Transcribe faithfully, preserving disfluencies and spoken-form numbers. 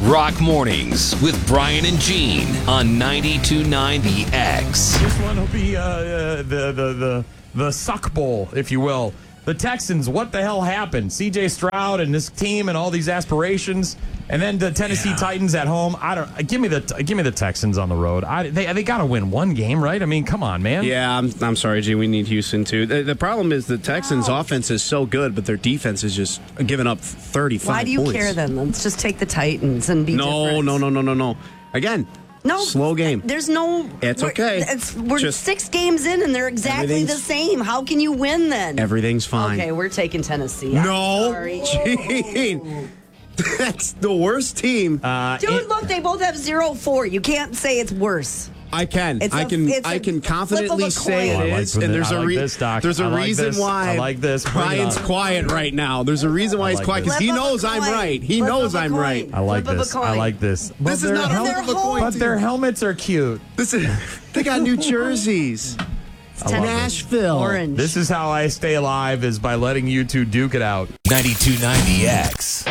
Rock Mornings with Brian and Gene on ninety-two point nine The X. This one will be uh, uh, the, the, the, the suck bowl, if you will. The Texans, what the hell happened? C J Stroud and this team and all these aspirations, and then the Tennessee yeah. Titans at home. I don't. Give me the give me the Texans on the road. I, they they got to win one game, right? I mean, come on, man. Yeah, I'm I'm sorry, G. We need Houston too. The, the problem is the Texans' wow. offense is so good, but their defense is just giving up thirty-five. Why do you points. care then? Let's just take the Titans and be no, different. no, no, no, no, no. Again. No, slow game. There's no. It's okay. We're, it's, we're Just, six games in, and they're exactly the same. How can you win then? Everything's fine. Okay, we're taking Tennessee. No, sorry. Gene, that's the worst team. Uh, Dude, it, look, they both have zero four. You can't say it's worse. I can. It's I a, can. it's I can confidently say Oh, it I is. like And there's I a like re- this, Doc. there's a I like reason this. why I like this. Bring it Brian's on. quiet right now. There's a reason why I he's like quiet this. because he Flip of a knows I'm coin. right. He Flip knows of a I'm coin. right. I like Flip of a this. I coin. like this. But This is not a And flip they're of a coin. But team. their helmets are cute. This is. They got new jerseys. I love Nashville. Orange. This is how I stay alive, is by letting you two duke it out. ninety-two point nine The X.